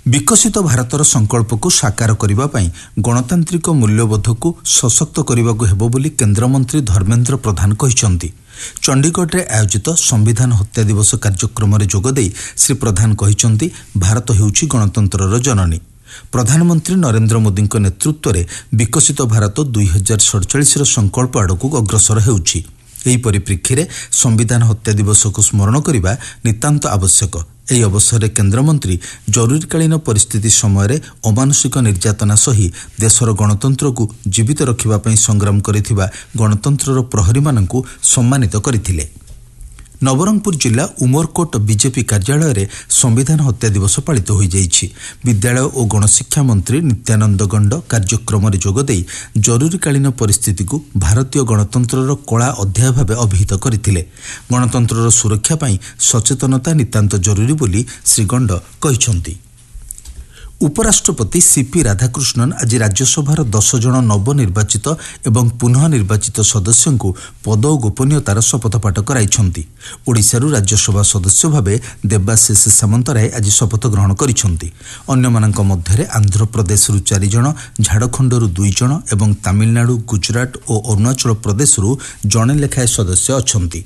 विकसित भारतर संकल्पको साकार करबा पई गणतांत्रिक मूल्यबोधको सशक्त करबाको हेबो बोली केन्द्रमंत्री धर्मेन्द्र प्रधान कहिसंती। चंडीगढ़ रे आयोजित संविधान हत्या दिवस कार्यक्रम रे जोगदेई श्री प्रधान कहिसंती भारत हेउची गणतंत्रर जननी। प्रधानमंत्री नरेंद्र मोदी नेतृत्व में विकसित भारत 2047 संकल्प आड़क अग्रसर हेउची। एही परिप्रेक्षी रे संविधान हत्या दिवस को स्मरण करबा नितांत आवश्यक। एही अवसर में केन्द्रमंत्री जरूरीकालीन परिस्थिति समय अमानुषिक निर्यातना सही देशर गणतंत्र को जीवित रखिबा पई संग्राम करिथिबा गणतंत्रर प्रहरी मानकु सम्मानित करथिले। नवरंगपुर जिला उमरकोट बीजेपी कार्यालय रे संविधान हत्या दिवस पालित हो जाइछि। विद्यालय और गणशिक्षा मंत्री नित्यानंद गंड कार्यक्रम रे जोगदेई जरूरीकालीन परिस्थिति को भारतीय गणतंत्रर कला अध्याय भाव अभिहित करथिले। गणतंत्रर सुरक्षा पई सचेतनता नितांत जरूरी बोली श्री गंड कहिसंती। उपराष्ट्रपति सीपी राधाकृष्णन आज राज्यसभार 10 जन नवनिर्वाचित एवं पुनः निर्वाचित सदस्यों को पद और गोपनीयतार शपथपाठ कराइछंती। ओडिशारू राज्यसभा सदस्य भावे देवाशीष सामंतराय आज शपथ ग्रहण करिछंती। अन्यमानंक मध्यरे आंध्र प्रदेशरू 4 जन, झारखंडरू 2 जन एवं तमिलनाडु, गुजरात और अरुणाचल प्रदेशरू जणे लेखाए सदस्य अछंती।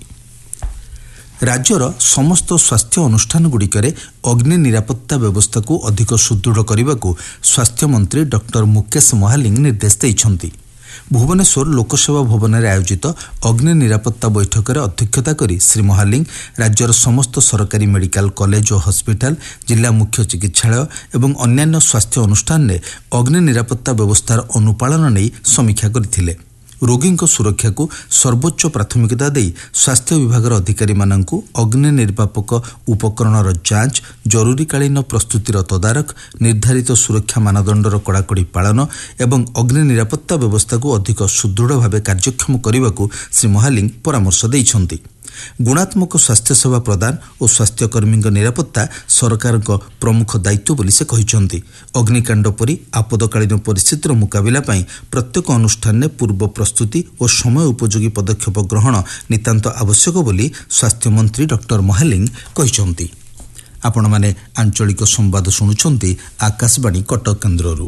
राज्यर समस्त स्वास्थ्य अनुष्ठान गुड़िकरे अग्नि निरापत्ता व्यवस्था को अधिक सुदृढ़ करने को स्वास्थ्य मंत्री डॉक्टर मुकेश महालिंग निर्देश देइछंती। भुवनेश्वर लोकसेवा भवन में आयोजित अग्नि निरापत्ता बैठक में अध्यक्षता करी श्री महालिंग राज्यर समस्त सरकारी मेडिकल कॉलेज और हॉस्पिटल, जिला मुख्य चिकित्सालय एवं अन्यान्य स्वास्थ्य अनुष्ठान में अग्नि निरापत्ता व्यवस्थार अनुपालन नहीं समीक्षा करथिले। रोगी सुरक्षा को सर्वोच्च प्राथमिकता देई स्वास्थ्य विभाग अधिकारी मानंकु अग्नि निर्वापक उपकरणर जांच, जरूरीकालीन प्रस्तुतिर तदारख, निर्धारित सुरक्षा मानदंडर कड़ाकड़ी पालन एवं अग्नि निरापत्ता व्यवस्था को अधिक सुदृढ़ भाव कार्यक्षम करने को श्री महालिंग परामर्श देइछंती। गुणात्मक स्वास्थ्य सेवा प्रदान और स्वास्थ्यकर्मी निरापत्ता सरकार प्रमुख दायित्व बोली से कहिसंती। अग्निकांड परी आपदकालीन परिस्थितिर मुकाबिला पई प्रत्येक अनुष्ठान में पूर्व प्रस्तुति और समय उपयोगी पदक्षेप ग्रहण नितांत आवश्यक बोली स्वास्थ्य मंत्री डॉक्टर महालिंग कहिसंती। आपण माने आंचलिक संवाद सुनुछंती आकाशवाणी कटक केन्द्ररू।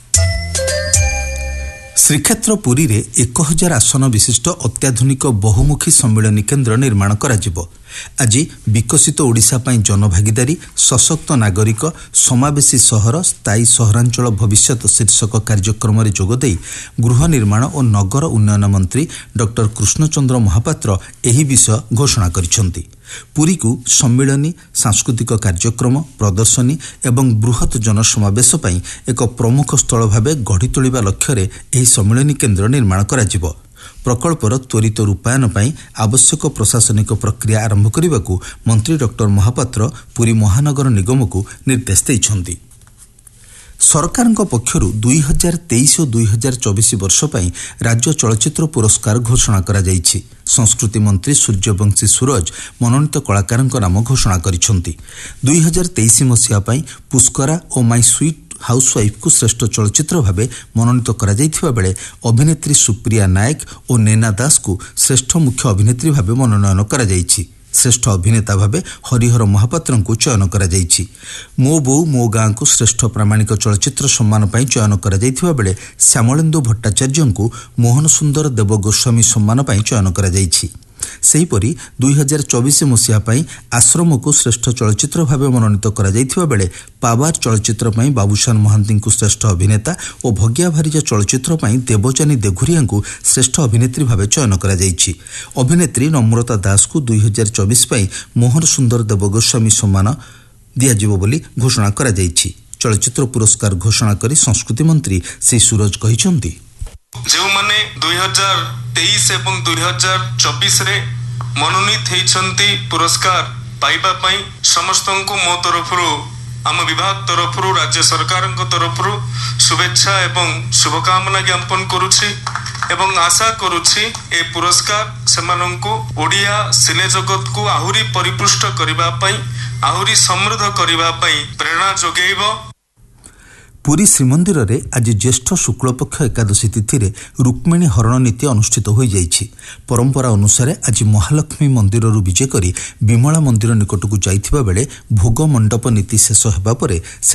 श्रीक्षेत्र पुरी रे 1000 आसन विशिष्ट अत्याधुनिक बहुमुखी सम्मेलनी केन्द्र निर्माण कराजिबो। आज विकसित ओडिशा पई जनभागीदारी, सशक्त नागरिक, समावेशी सहर, स्थायी सहरांचल भविष्यत शीर्षक कार्यक्रम रे जोगदेई गृह निर्माण और नगर उन्नयन मंत्री डॉक्टर कृष्णचंद्र महापात्र एही विषय घोषणा करिसंती। पुरी को सम्मेलनी, सांस्कृतिक कार्यक्रम, प्रदर्शनी एवं बृहत जनसमावेश पई एक प्रमुख स्थल भावे गढ़ी तोलिबा लक्ष्य रे एही सम्मेलनी केन्द्र निर्माण कराजिबो। प्रकल्पर त्वरित रूपायन पई आवश्यक प्रशासनिक प्रक्रिया आरंभ करने को मंत्री डॉक्टर महापात्र पुरी महानगर निगम को निर्देश देइछंती। सरकार पक्षरु 2023 और 2024 वर्ष पई राज्य चलचित्र पुरस्कार घोषणा करा जाइछि। संस्कृति मंत्री सूर्यवंशी सूरज मनोनीत कलाकार नाम घोषणा करिसंती। 2023 मसीहा पई पुष्करा और माई स्वीट हाउसवाइफ को श्रेष्ठ चलचित्र भावे मनोनीत करा जाइथिबा बेले अभिनेत्री सुप्रिया नायक और नैना दास को श्रेष्ठ मुख्य अभिनेत्री भावे मनोनयन करा जाइछि। श्रेष्ठ अभिनेता भावे हरिहर महापात्र को चयन करा जाइछि। मो बोऊ मो गाँ को श्रेष्ठ प्रामाणिक चलचित्र सम्मान पाई चयन करा जाइथिबा बेले श्यामलेन्दु भट्टाचार्य को मोहन सुंदर देव गोस्वामी सम्मान पाई चयन करा जाइछि। सेहीपरि 2024 मसीहा पई आश्रम को श्रेष्ठ चलचित्र भावे मनोनीत करा जाइथिबा बेले पावार चलचित्र पई बाबूशान महांती को श्रेष्ठ अभिनेता और भगिया भारिजा चलचित्र पई देवजानी देघुरिया को श्रेष्ठ अभिनेत्री भावे चयन करा जाइछि। अभिनेत्री नम्रता दास को 2024 पई मोहन सुंदर देव गोस्वामी सम्मान दियाजिबो बोली घोषणा करा जाइछि। चलचित्र पुरस्कार घोषणा करी संस्कृति मंत्री श्री सूरज कहिसंती। जो माने 2023 एवं 2024 रे मनोनीत हेइछंती पुरस्कार पाइबा पई समस्तंको मो तरफरु आम विभाग तरफरु राज्य सरकार तरफरु शुभेच्छा एवं शुभकामना ज्ञापन करुछि एवं आशा करुछि ए पुरस्कार सेमानंको ओडिया सिने जगत को आहुरी परिपुष्ट करिबा पई आहुरी समृद्ध करिबा पई प्रेरणा जोगेइबो। पुरी श्रीमंदिर रे आज ज्येष्ठ शुक्लपक्ष एकादशी तिथि रे रुक्मिणी हरण नीति अनुष्ठित हो जाइछि। परंपरा अनुसार आज महालक्ष्मी मंदिर विजे करी विमला मंदिर निकट को जाइथिबा बेले भोग मंडप नीति शेष हेबा परे